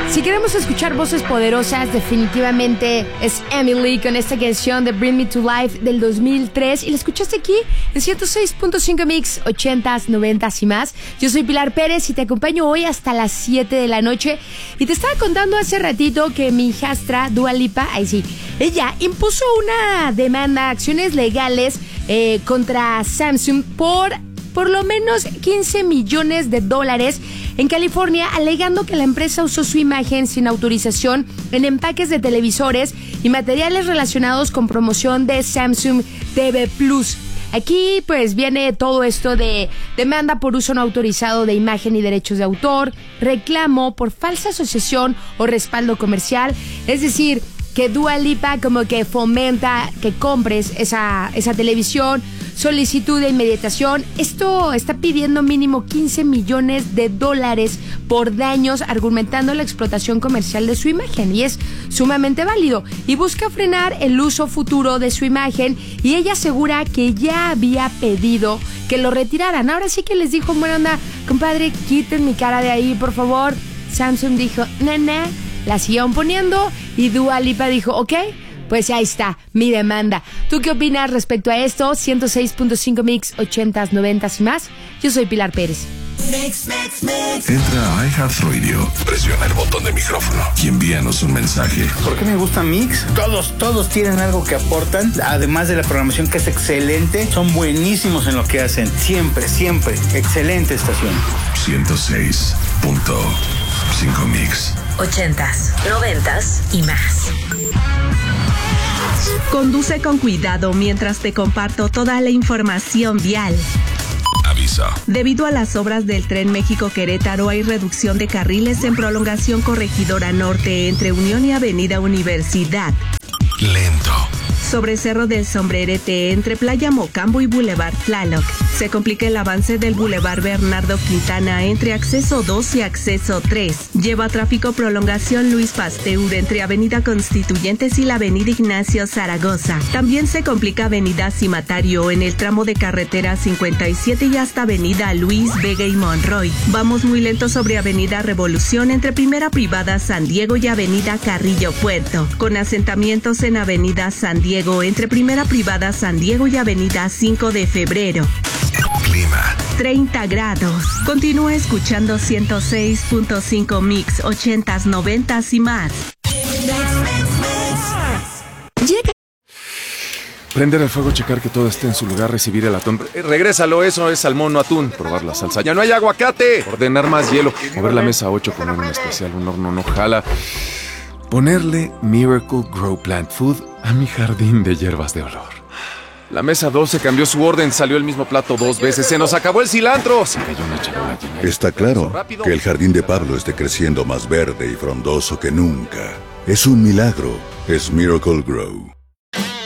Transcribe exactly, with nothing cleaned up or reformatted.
Si queremos escuchar voces poderosas, definitivamente es Emily con esta canción de Bring Me to Life del dos mil tres. Y la escuchaste aquí en ciento seis punto cinco Mix, ochentas, noventas y más. Yo soy Pilar Pérez y te acompaño hoy hasta las siete de la noche. Y te estaba contando hace ratito que mi hijastra Dua Lipa, ahí sí, ella impuso una demanda, acciones legales eh, contra Samsung por por lo menos quince millones de dólares en California, alegando que la empresa usó su imagen sin autorización en empaques de televisores y materiales relacionados con promoción de Samsung T V Plus. Aquí pues viene todo esto de demanda por uso no autorizado de imagen y derechos de autor, reclamo por falsa asociación o respaldo comercial, es decir, que Dua Lipa como que fomenta que compres esa, esa televisión, solicitud de inmediatación. Esto está pidiendo mínimo quince millones de dólares por daños, argumentando la explotación comercial de su imagen, y es sumamente válido. Y busca frenar el uso futuro de su imagen, y ella asegura que ya había pedido que lo retiraran. Ahora sí que les dijo, bueno, anda, compadre, quiten mi cara de ahí, por favor. Samsung dijo, nena, la siguieron poniendo, y Dua Lipa dijo, ok, pues ahí está, mi demanda. ¿Tú qué opinas respecto a esto? ciento seis punto cinco Mix, ochentas, noventas y más. Yo soy Pilar Pérez. Mix, mix, mix. Entra a iHeartRadio, presiona el botón de micrófono y envíanos un mensaje. ¿Por qué me gusta Mix? Todos, todos tienen algo que aportan, además de la programación que es excelente. Son buenísimos en lo que hacen, siempre, siempre. Excelente estación. ciento seis punto cinco Mix. Ochentas, noventas y más. Conduce con cuidado mientras te comparto toda la información vial. Aviso. Debido a las obras del Tren México-Querétaro, hay reducción de carriles en prolongación Corregidora Norte entre Unión y Avenida Universidad. Lento. Sobre Cerro del Sombrerete, entre Playa Mocambo y Boulevard Tlaloc. Se complica el avance del Boulevard Bernardo Quintana entre Acceso dos y Acceso tres. Lleva tráfico prolongación Luis Pasteur entre Avenida Constituyentes y la Avenida Ignacio Zaragoza. También se complica Avenida Cimatario en el tramo de carretera cincuenta y siete y hasta Avenida Luis Vega y Monroy. Vamos muy lento sobre Avenida Revolución entre Primera Privada San Diego y Avenida Carrillo Puerto. Con asentamientos en Avenida San Diego entre Primera Privada San Diego y Avenida cinco de febrero. Clima. treinta grados. Continúa escuchando ciento seis punto cinco Mix, ochentas, noventas y más. Llega. Prender el fuego, checar que todo esté en su lugar, recibir el atún. Eh, regrésalo, eso es salmón, no atún. Probar la salsa. ¡Ya no hay aguacate! Ordenar más hielo. Mover la mesa ocho, poner un especial, un horno no jala. Ponerle Miracle Grow Plant Food a mi jardín de hierbas de olor. La mesa doce cambió su orden, salió el mismo plato dos veces, se nos acabó el cilantro. Se cayó una charola llena de... Está claro que el jardín de Pablo esté creciendo más verde y frondoso que nunca. Es un milagro, es Miracle Grow.